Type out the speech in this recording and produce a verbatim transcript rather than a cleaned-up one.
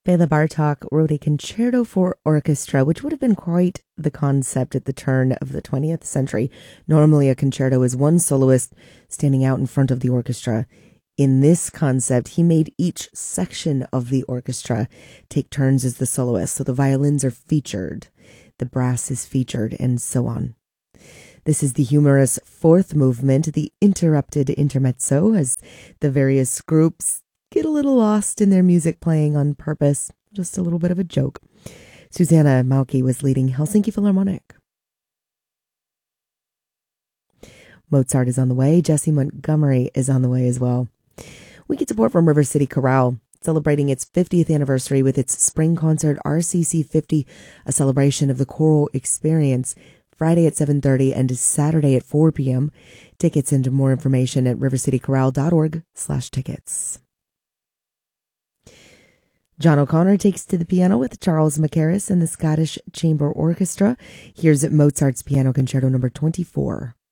Bela Bartok wrote a concerto for orchestra, which would have been quite the concept at the turn of the twentieth century. Normally, a concerto is one soloist standing out in front of the orchestra. In this concept, he made each section of the orchestra take turns as the soloist, so the violins are featured, the brass is featured, and so on. This is the humorous fourth movement, the interrupted intermezzo, as the various groups get a little lost in their music playing on purpose. Just a little bit of a joke. Susanna Mauki was leading Helsinki Philharmonic. Mozart is on the way. Jesse Montgomery is on the way as well. We get support from River City Chorale, celebrating its fiftieth anniversary with its spring concert R C C fifty, a celebration of the choral experience, Friday at seven thirty and Saturday at four p.m. Tickets and more information at rivercitychorale.org slash tickets. John O'Connor takes to the piano with Charles Mackerras and the Scottish Chamber Orchestra. Here's Mozart's Piano Concerto number twenty-four.